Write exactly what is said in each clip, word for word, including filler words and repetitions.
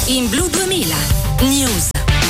in Blu duemila News.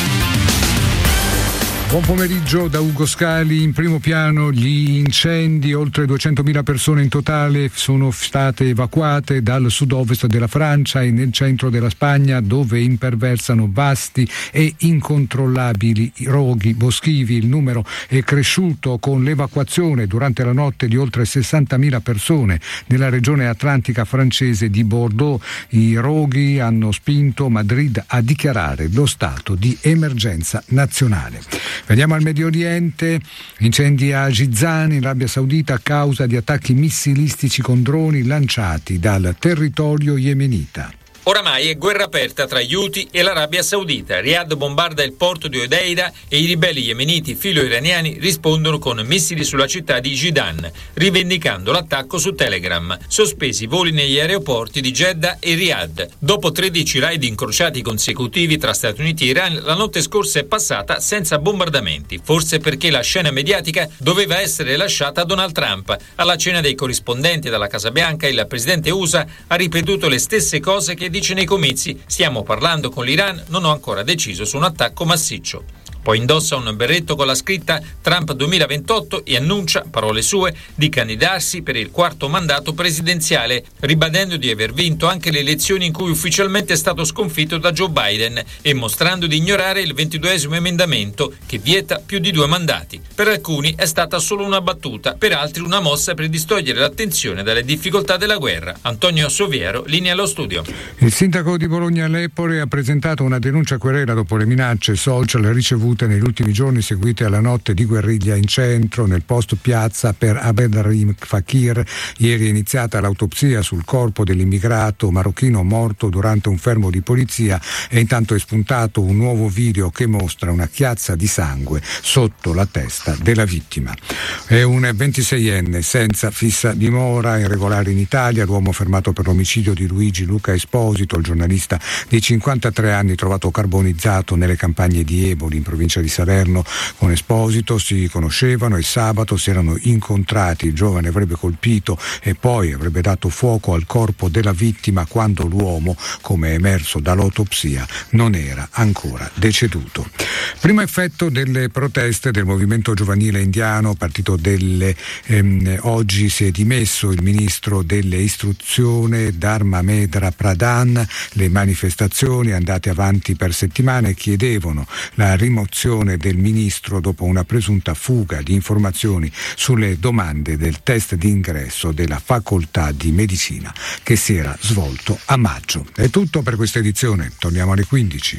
Buon pomeriggio da Ugo Scali. In primo piano gli incendi, oltre duecentomila persone in totale sono state evacuate dal sud-ovest della Francia e nel centro della Spagna, dove imperversano vasti e incontrollabili roghi boschivi. Il numero è cresciuto con l'evacuazione durante la notte di oltre sessantamila persone nella regione atlantica francese di Bordeaux. I roghi hanno spinto Madrid a dichiarare lo stato di emergenza nazionale. Veniamo al Medio Oriente, incendi a Jizan in Arabia Saudita a causa di attacchi missilistici con droni lanciati dal territorio yemenita. Oramai è guerra aperta tra gli Houthi e l'Arabia Saudita. Riyadh bombarda il porto di Hodeida e i ribelli yemeniti filo-iraniani rispondono con missili sulla città di Jizan, rivendicando l'attacco su Telegram. Sospesi i voli negli aeroporti di Jeddah e Riyadh. Dopo tredici raid incrociati consecutivi tra Stati Uniti e Iran, la notte scorsa è passata senza bombardamenti, forse perché la scena mediatica doveva essere lasciata a Donald Trump. Alla cena dei corrispondenti dalla Casa Bianca, il presidente U S A ha ripetuto le stesse cose che dice nei comizi: stiamo parlando con l'Iran, non ho ancora deciso su un attacco massiccio. Poi indossa un berretto con la scritta Trump duemilaventotto e annuncia, parole sue, di candidarsi per il quarto mandato presidenziale, ribadendo di aver vinto anche le elezioni in cui ufficialmente è stato sconfitto da Joe Biden e mostrando di ignorare il ventiduesimo emendamento che vieta più di due mandati. Per alcuni è stata solo una battuta, per altri una mossa per distogliere l'attenzione dalle difficoltà della guerra. Antonio Soviero, linea allo studio. Il sindaco di Bologna Lepore ha presentato una denuncia querela dopo le minacce social ricevute negli ultimi giorni seguite alla notte di guerriglia in centro nel post piazza per Abdelrahim Fakir. Ieri è iniziata l'autopsia sul corpo dell'immigrato marocchino morto durante un fermo di polizia e intanto è spuntato un nuovo video che mostra una chiazza di sangue sotto la testa della vittima. È un ventiseienne senza fissa dimora, irregolare in Italia, l'uomo fermato per l'omicidio di Luigi Luca Esposito, il giornalista di cinquantatré anni trovato carbonizzato nelle campagne di Eboli in provincia di Salerno. Con Esposito si conoscevano e sabato si erano incontrati. Il giovane avrebbe colpito e poi avrebbe dato fuoco al corpo della vittima quando l'uomo, come è emerso dall'autopsia, non era ancora deceduto. Primo effetto delle proteste del movimento giovanile indiano, partito delle ehm, oggi si è dimesso il ministro delle istruzione Dharmendra Pradhan. Le manifestazioni andate avanti per settimane chiedevano la rimozione del ministro dopo una presunta fuga di informazioni sulle domande del test di ingresso della facoltà di medicina che si era svolto a maggio. È tutto per questa edizione, torniamo alle quindici.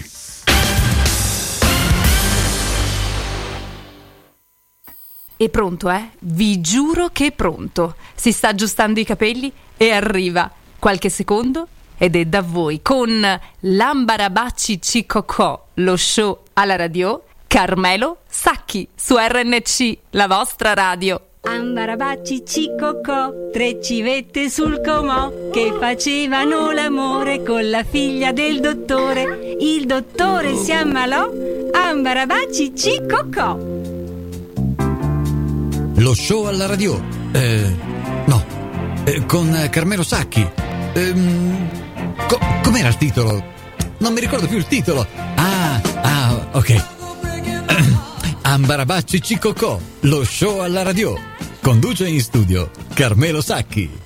È pronto, eh? Vi giuro che è pronto. Si sta aggiustando i capelli e arriva. Qualche secondo ed è da voi con l'Ambarabacci Cicocò, lo show alla radio, Carmelo Sacchi su R N C, la vostra radio. Ambarabacci Cicocò, tre civette sul comò che facevano l'amore con la figlia del dottore. Il dottore si ammalò, Ambarabacci Cicocò. Lo show alla radio, eh, no, eh, con Carmelo Sacchi. Ehm, co- com'era il titolo? Non mi ricordo più il titolo. Ah, ah, ok. Ambarabacci Cicocò, lo show alla radio. Conduce in studio Carmelo Sacchi.